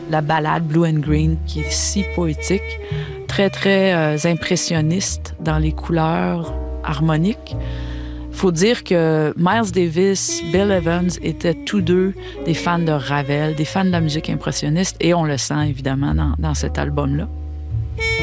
la ballade Blue and Green, qui est si poétique, très, très impressionniste dans les couleurs harmoniques. Il faut dire que Miles Davis, Bill Evans étaient tous deux des fans de Ravel, des fans de la musique impressionniste, et on le sent évidemment dans cet album-là.